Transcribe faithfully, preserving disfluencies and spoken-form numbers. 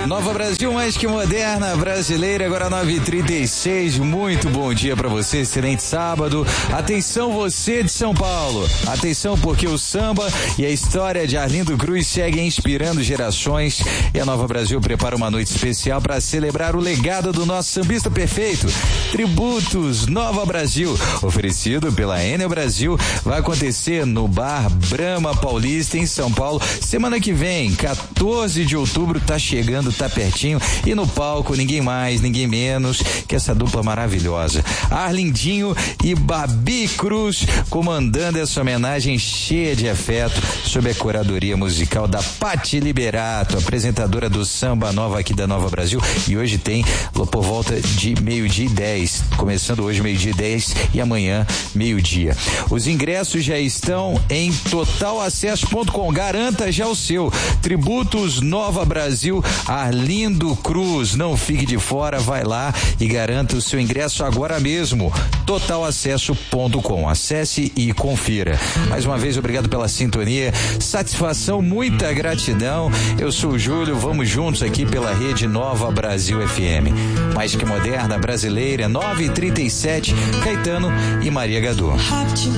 Nova Brasil, mais que moderna, brasileira, agora nove e trinta e seis. Muito bom dia pra você, excelente sábado. Atenção, você de São Paulo. Atenção, porque o samba e a história de Arlindo Cruz seguem inspirando gerações. E a Nova Brasil prepara uma noite especial para celebrar o legado do nosso sambista perfeito. Tributos Nova Brasil, oferecido pela Enel Brasil, vai acontecer no Bar Brahma Paulista, em São Paulo, semana que vem, quatorze de outubro, tá chegando, tá pertinho, e no palco ninguém mais, ninguém menos que essa dupla maravilhosa, Arlindinho e Babi Cruz, comandando essa homenagem cheia de afeto, sob a curadoria musical da Patti Liberato, apresentadora do Samba Nova aqui da Nova Brasil, e hoje tem por volta de meio-dia e dez, começando hoje meio-dia e dez e amanhã meio-dia. Os ingressos já estão em total acesso ponto com, garanta já o seu. Tributos Nova Brasil, Arlindo Cruz, não fique de fora, vai lá e garanta o seu ingresso agora mesmo. total acesso ponto com, acesse e confira. Mais uma vez, obrigado pela sintonia, satisfação, muita gratidão. Eu sou o Júlio, vamos juntos aqui pela rede Nova Brasil F M. Mais que moderna, brasileira, nove e trinta e sete, Caetano e Maria Gadu.